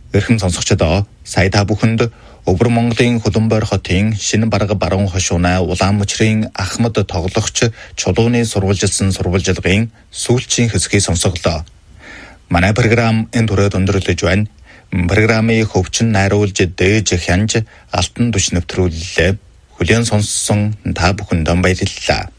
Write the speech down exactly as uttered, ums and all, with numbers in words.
Эрхэм сонсогчдоо сая та бүхэнд Өвөр Монголын Хөлбөмбөр хотын шинэ бараг баруун хошууна Улаанмочрын Ахмад тоглогч чулууны сурвалжилсан сурвалжилгын сүүлчийн хэсгийг сонсголоо. Манай програм энэ түрээд өндөрлөж байна. Программыг хөвчин найруулж дээж хянж алтан түш нэвтрүүллээ. Хүлээн сонссон та бүхэнд баярлалаа.